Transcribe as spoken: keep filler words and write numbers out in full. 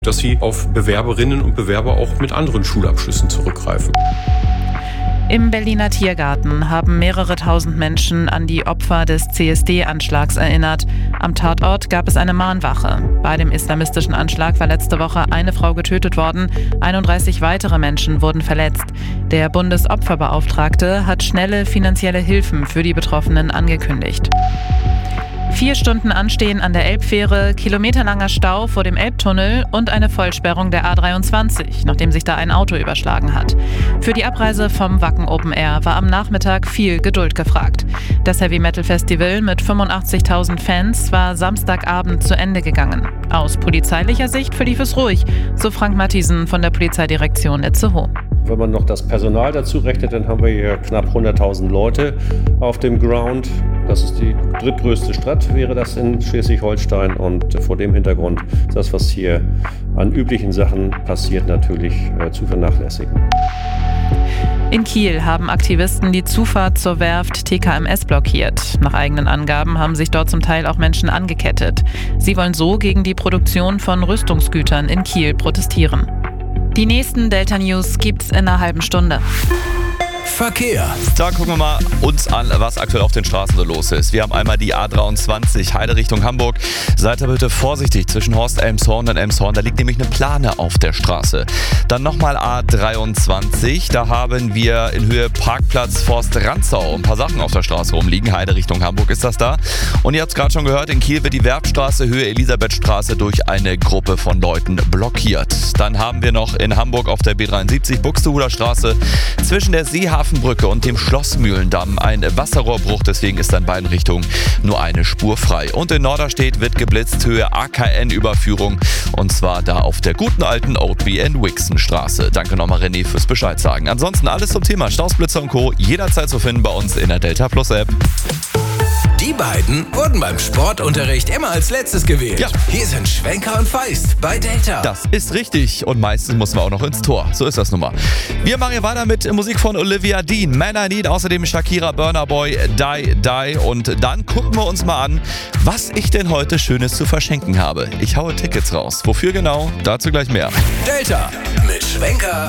dass sie auf Bewerberinnen und Bewerber auch mit anderen Schulabschlüssen zurückgreifen. Im Berliner Tiergarten haben mehrere tausend Menschen an die Opfer des C S D-Anschlags erinnert. Am Tatort gab es eine Mahnwache. Bei dem islamistischen Anschlag war letzte Woche eine Frau getötet worden, einunddreißig weitere Menschen wurden verletzt. Der Bundesopferbeauftragte hat schnelle finanzielle Hilfen für die Betroffenen angekündigt. Vier Stunden Anstehen an der Elbfähre, kilometerlanger Stau vor dem Elbtunnel und eine Vollsperrung der A dreiundzwanzig, nachdem sich da ein Auto überschlagen hat. Für die Abreise vom Wacken Open Air war am Nachmittag viel Geduld gefragt. Das Heavy Metal Festival mit fünfundachtzigtausend Fans war Samstagabend zu Ende gegangen. Aus polizeilicher Sicht verlief es ruhig, so Frank Matthiesen von der Polizeidirektion Itzehoe. Wenn man noch das Personal dazu rechnet, dann haben wir hier knapp hunderttausend Leute auf dem Ground. Das ist die drittgrößte Stadt, wäre das in Schleswig-Holstein. Und vor dem Hintergrund ist das, was hier an üblichen Sachen passiert, natürlich äh, zu vernachlässigen. In Kiel haben Aktivisten die Zufahrt zur Werft T K M S blockiert. Nach eigenen Angaben haben sich dort zum Teil auch Menschen angekettet. Sie wollen so gegen die Produktion von Rüstungsgütern in Kiel protestieren. Die nächsten Delta News gibt's in einer halben Stunde. Verkehr. Da gucken wir mal uns an, was aktuell auf den Straßen so los ist. Wir haben einmal die A dreiundzwanzig, Heide Richtung Hamburg. Seid da bitte vorsichtig zwischen Horst-Elmshorn und Elmshorn. Da liegt nämlich eine Plane auf der Straße. Dann nochmal A dreiundzwanzig. Da haben wir in Höhe Parkplatz Forst Rantzau ein paar Sachen auf der Straße rumliegen. Heide Richtung Hamburg ist das da. Und ihr habt es gerade schon gehört, in Kiel wird die Werftstraße Höhe Elisabethstraße durch eine Gruppe von Leuten blockiert. Dann haben wir noch in Hamburg auf der B dreiundsiebzig Buxtehuder Straße zwischen der Seehafen Brücke und dem Schlossmühlendamm ein Wasserrohrbruch, deswegen ist in beiden Richtungen nur eine Spur frei. Und in Norderstedt wird geblitzt, Höhe A K N-Überführung, und zwar da auf der guten alten Oatby and Wixen Straße. Danke nochmal René fürs Bescheid sagen. Ansonsten alles zum Thema Staus, Blitzer und Co. jederzeit zu finden bei uns in der Delta Plus App. Die beiden wurden beim Sportunterricht immer als letztes gewählt. Ja. Hier sind Schwenker und Feist bei Delta. Das ist richtig. Und meistens mussten wir auch noch ins Tor. So ist das nun mal. Wir machen hier weiter mit Musik von Olivia Dean, Man I Need, außerdem Shakira, Burna Boy, Die, Die. Und dann gucken wir uns mal an, was ich denn heute Schönes zu verschenken habe. Ich haue Tickets raus. Wofür genau? Dazu gleich mehr. Delta mit Schwenker